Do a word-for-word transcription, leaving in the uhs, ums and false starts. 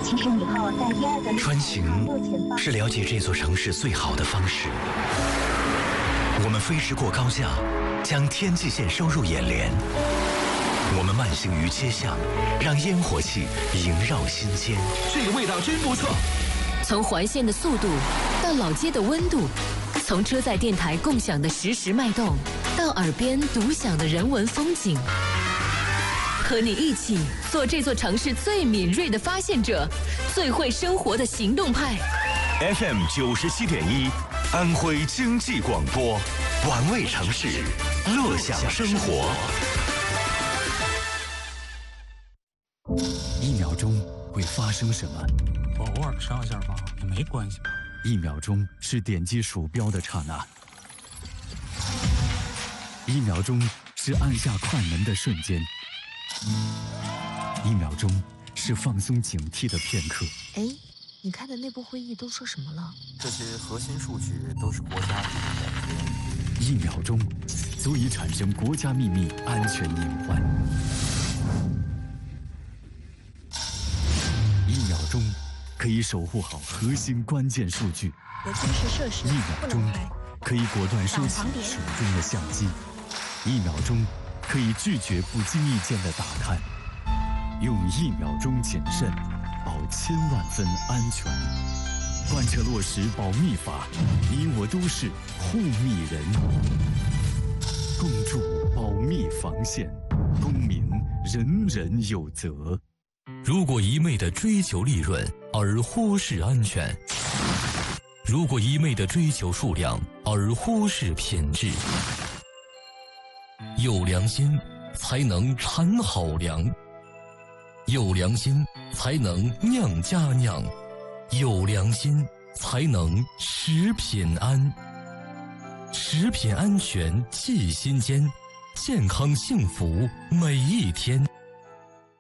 其实以后在第二个穿行是了解这座城市最好的方式。我们飞驰过高架，将天际线收入眼帘。我们慢行于街巷，让烟火气萦绕心间。 这个味道真不错。 从环线的速度到老街的温度，从车载电台共享的实时脉动，到耳边独享的人文风景。和你一起做这座城市最敏锐的发现者，最会生活的行动派。 F M 九十七点一，安徽经济广播，玩味城市，乐享生活。 一秒钟会发生什么？ 我偶尔上一下吧，也没关系吧。 一秒钟是点击鼠标的刹那，一秒钟是按下快门的瞬间，一秒钟是放松警惕的片刻。 哎，你开的内部会议都说什么了？ 这些核心数据都是国家秘密。 一秒钟足以产生国家秘密安全隐患。一秒钟可以守护好核心关键数据。 有军事设施一秒钟可以果断收起手中的相机。一秒钟可以拒绝不经意间的打探。用一秒钟谨慎，保千万分安全。贯彻落实保密法，你我都是护密人。共筑保密防线，公民人人有责。 如果一味的追求利润而忽视安全，如果一味的追求数量而忽视品质，有良心才能产好粮，有良心才能酿佳酿，有良心才能食品安。食品安全记心间，健康幸福每一天。